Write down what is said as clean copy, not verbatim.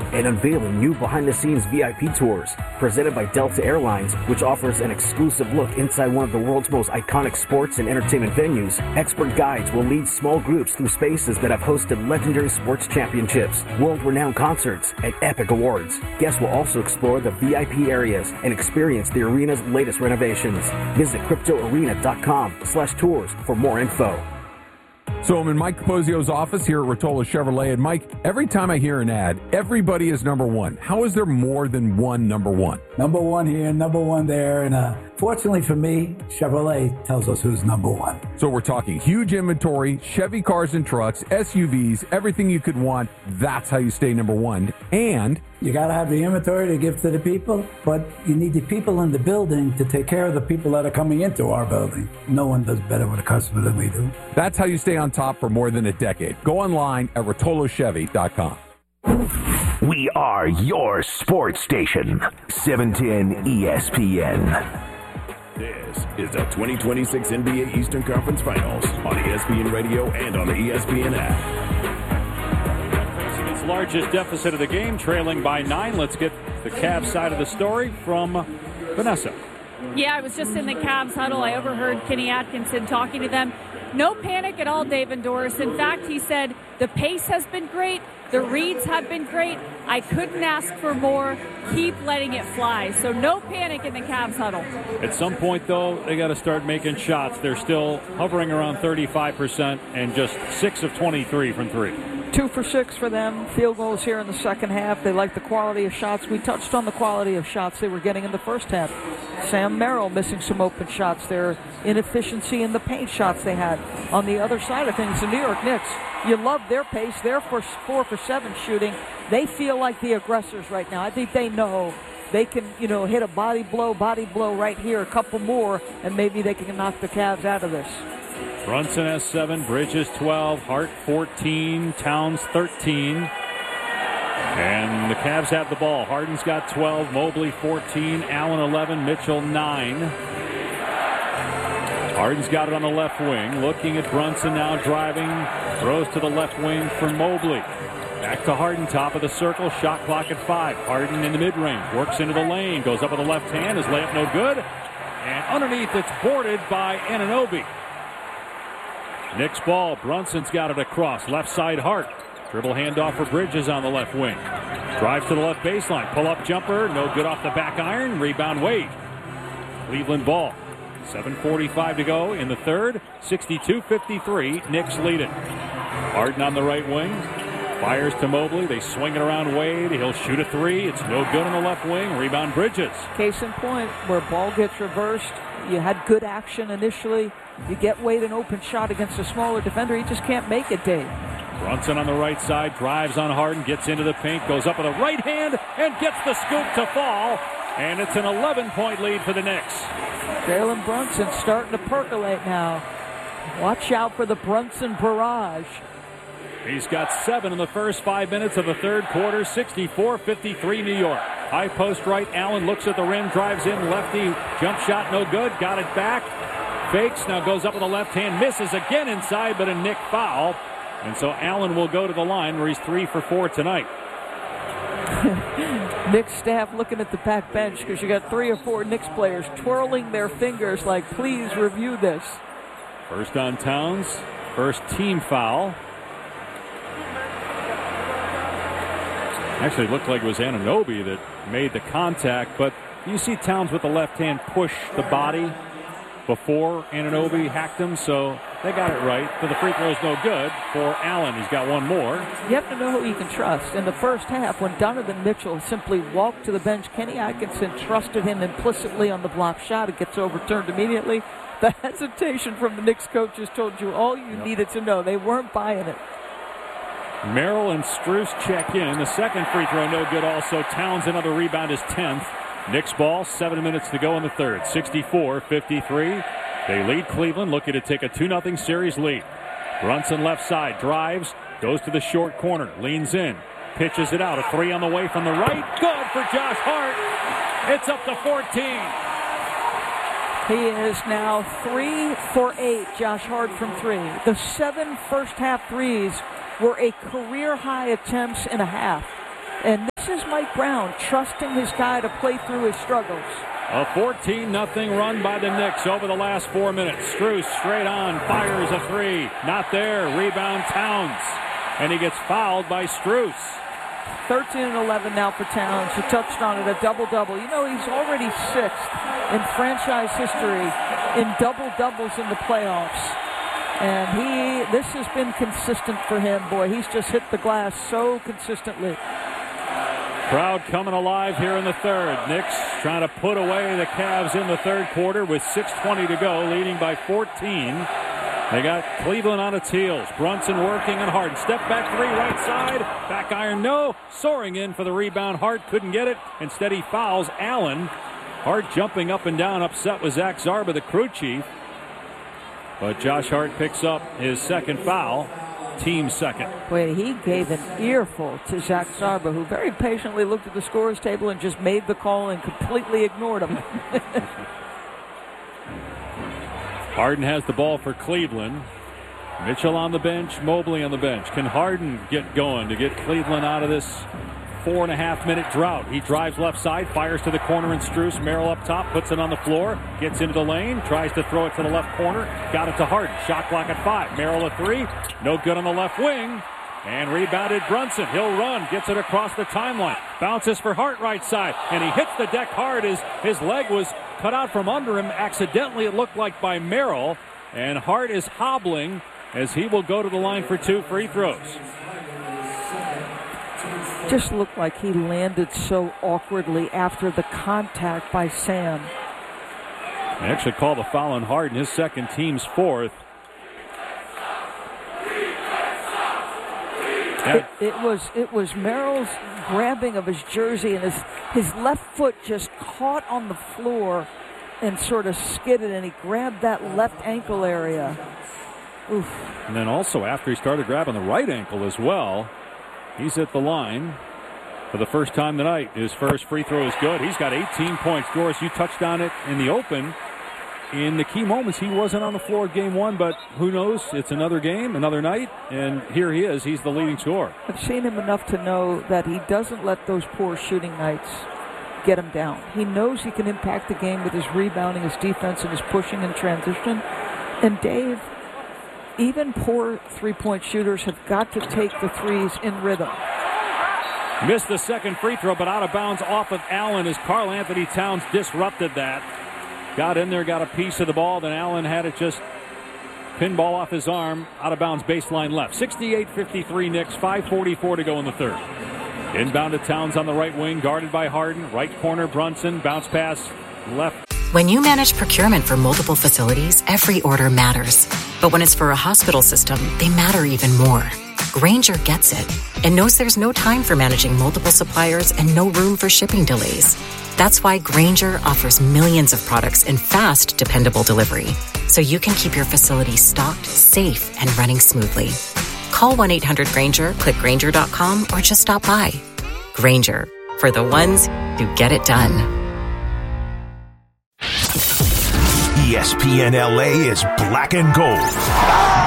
and unveiling new behind-the-scenes VIP tours presented by Delta Airlines, which offers an exclusive look inside one of the world's most iconic sports and entertainment venues. Expert guides will lead small groups through spaces that have hosted legendary sports championships, world-renowned concerts, and epic awards. Guests will also explore the VIP areas and experience the arena's latest renovations. Visit CryptoArena.com/tours for more info. So I'm in Mike Capozio's office here at Rotolo Chevrolet. And Mike, every time I hear an ad, everybody is number one. How is there more than one number one? Number one here, number one there. And fortunately for me, Chevrolet tells us who's number one. So we're talking huge inventory, Chevy cars and trucks, SUVs, everything you could want. That's how you stay number one. And you got to have the inventory to give to the people, but you need the people in the building to take care of the people that are coming into our building. No one does better with a customer than we do. That's how you stay on top for more than a decade. Go online at RotoloChevy.com. We are your sports station, 710 ESPN. This is the 2026 NBA Eastern Conference Finals on ESPN Radio and on the ESPN app. Its largest deficit of the game, trailing by 9. Let's get the Cavs side of the story from Vanessa. Yeah, I was just in the Cavs huddle. I overheard Kenny Atkinson talking to them. No panic at all, Dave and Doris. In fact, he said the pace has been great. The reads have been great. I couldn't ask for more. Keep letting it fly. So no panic in the Cavs huddle. At some point, though, they got to start making shots. They're still hovering around 35% and just 6 of 23 from 3. 2 for 6 for them. Field goals here in the second half. They like the quality of shots. We touched on the quality of shots they were getting in the first half. Sam Merrill missing some open shots. Their inefficiency in the paint shots they had. On the other side of things, the New York Knicks, you love their pace. They're for 4 for 7 shooting. They feel like the aggressors right now. I think they know they can, hit a body blow right here, a couple more, and maybe they can knock the Cavs out of this. Brunson has 7, Bridges 12, Hart 14, Towns 13. And the Cavs have the ball. Harden's got 12, Mobley 14, Allen 11, Mitchell 9. Harden's got it on the left wing. Looking at Brunson now driving. Throws to the left wing for Mobley. Back to Harden, top of the circle. Shot clock at 5. Harden in the mid-range. Works into the lane. Goes up with the left hand. His layup no good. And underneath it's boarded by Anunoby. Knicks ball. Brunson's got it across. Left side Hart. Dribble handoff for Bridges on the left wing. Drives to the left baseline. Pull-up jumper. No good off the back iron. Rebound Wade. Cleveland ball. 7:45 to go in the third. 62-53. Knicks lead it. Harden on the right wing. Fires to Mobley. They swing it around Wade. He'll shoot a 3. It's no good on the left wing. Rebound Bridges. Case in point, where ball gets reversed. You had good action initially. You get Wade an open shot against a smaller defender. He just can't make it, Dave. Brunson on the right side. Drives on Harden. Gets into the paint. Goes up with a right hand and gets the scoop to fall. And it's an 11-point lead for the Knicks. Jalen Brunson starting to percolate now. Watch out for the Brunson barrage. He's got 7 in the first 5 minutes of the third quarter. 64-53 New York. High post right. Allen looks at the rim. Drives in. Lefty. Jump shot no good. Got it back. Fakes. Now goes up with a left hand. Misses again inside, but a Knick foul. And so Allen will go to the line where he's 3 for 4 tonight. Knicks staff looking at the back bench because you got 3 or 4 Knicks players twirling their fingers like, please review this. First on Towns. First team foul. Actually, it looked like it was Anunoby that made the contact, but you see Towns with the left hand push the body before Anunoby hacked him, so they got it right. So the free throw is no good for Allen. He's got one more. You have to know who you can trust. In the first half, when Donovan Mitchell simply walked to the bench, Kenny Atkinson trusted him implicitly on the block shot. It gets overturned immediately. The hesitation from the Knicks coaches told you all you needed to know. They weren't buying it. Merrill and Strus check in. The second free throw no good also. Towns another rebound, his 10th. Knicks ball, 7 minutes to go in the third. 64-53. They lead Cleveland, looking to take a 2-0 series lead. Brunson left side, drives, goes to the short corner, leans in, pitches it out. A 3 on the way from the right. Good for Josh Hart. It's up to 14. He is now 3 for 8, Josh Hart from 3. The 7 first half threes were a career-high attempts and a half. And this is Mike Brown, trusting his guy to play through his struggles. A 14-0 run by the Knicks over the last 4 minutes. Strus straight on, fires a three. Not there. Rebound Towns. And he gets fouled by Strus. 13 and 11 now for Towns. You touched on it, a double-double. You know, he's already sixth in franchise history in double-doubles in the playoffs. And this has been consistent for him. Boy, he's just hit the glass so consistently. Crowd coming alive here in the third. Knicks trying to put away the Cavs in the third quarter with 6:20 to go, leading by 14. They got Cleveland on its heels. Brunson working and Harden. Step back three, right side. Back iron, no. Soaring in for the rebound. Hart couldn't get it. Instead, he fouls Allen. Hart jumping up and down, upset with Zach Zarba, the crew chief. But Josh Hart picks up his second foul. Team second. Boy, he gave an earful to Zach Zarba, who very patiently looked at the scorer's table and just made the call and completely ignored him. Harden has the ball for Cleveland. Mitchell on the bench, Mobley on the bench. Can Harden get going to get Cleveland out of this 4.5-minute drought? He drives left side, fires to the corner, and Strus. Merrill up top, puts it on the floor, gets into the lane, tries to throw it to the left corner, got it to Harden. Shot clock at 5. Merrill a three, no good on the left wing, and rebounded Brunson. He'll run, gets it across the timeline, bounces for Hart right side, and he hits the deck hard as his leg was cut out from under him. Accidentally, it looked like by Merrill, and Hart is hobbling as he will go to the line for 2 free throws. Just looked like he landed so awkwardly after the contact by Sam. They actually called the foul on Harden, his second, team's fourth. It was Merrill's grabbing of his jersey, and his left foot just caught on the floor and sort of skidded, and he grabbed that left ankle area. Oof. And then also after he started grabbing the right ankle as well, he's at the line for the first time tonight. His first free throw is good. He's got 18 points. Doris, you touched on it in the open. In the key moments, he wasn't on the floor at game one, but who knows? It's another game, another night, and here he is. He's the leading scorer. I've seen him enough to know that he doesn't let those poor shooting nights get him down. He knows he can impact the game with his rebounding, his defense, and his pushing and transition. And Dave, even poor three-point shooters have got to take the threes in rhythm. Missed the second free throw, but out of bounds off of Allen as Karl Anthony Towns disrupted that. Got in there, got a piece of the ball, then Allen had it just pinball off his arm, out of bounds, baseline left. 68-53 Knicks, 5:44 to go in the third. Inbound to Towns on the right wing, guarded by Harden. Right corner, Brunson, bounce pass, left. When you manage procurement for multiple facilities, every order matters. But when it's for a hospital system, they matter even more. Grainger gets it and knows there's no time for managing multiple suppliers and no room for shipping delays. That's why Grainger offers millions of products in fast, dependable delivery, so you can keep your facility stocked, safe, and running smoothly. Call 1-800-GRAINGER, click Grainger.com, or just stop by. Grainger, for the ones who get it done. ESPN LA is black and gold.